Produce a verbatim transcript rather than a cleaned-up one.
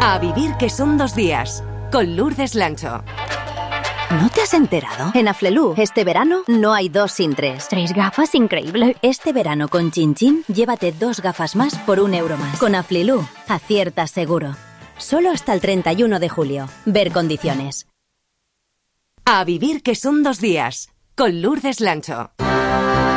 A vivir que son dos días, con Lourdes Lancho. ¿No te has enterado? En Aflelu, este verano, no hay dos sin tres. ¿Tres gafas? Increíble. Este verano con Chin Chin, llévate dos gafas más por un euro más. Con Aflelu, aciertas seguro. Solo hasta el treinta y uno de julio. Ver condiciones. A vivir que son dos días, con Lourdes Lancho.